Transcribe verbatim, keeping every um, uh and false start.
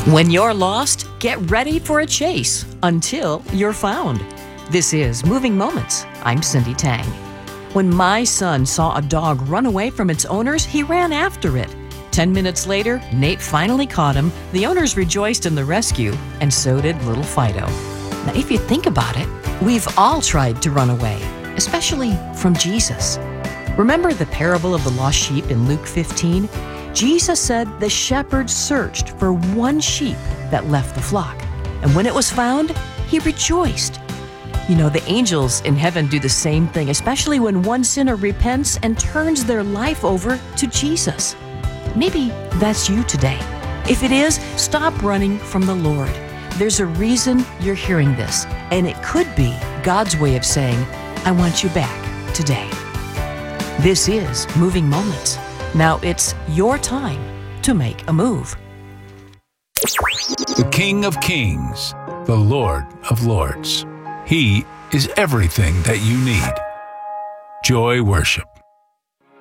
When you're lost, get ready for a chase until you're found. This is Moving Moments. I'm Cindy Tang. When my son saw a dog run away from its owners, he ran after it. Ten minutes later, Nate finally caught him. The owners rejoiced in the rescue, and so did little Fido. Now, if you think about it, we've all tried to run away, especially from Jesus. Remember the parable of the lost sheep in Luke fifteen? Jesus said the shepherds searched for one sheep that left the flock, and when it was found, he rejoiced. You know, the angels in heaven do the same thing, especially when one sinner repents and turns their life over to Jesus. Maybe that's you today. If it is, stop running from the Lord. There's a reason you're hearing this, and it could be God's way of saying, I want you back today. This is Moving Moments. Now it's your time to make a move. The King of Kings, the Lord of Lords. He is everything that you need. Joy Worship.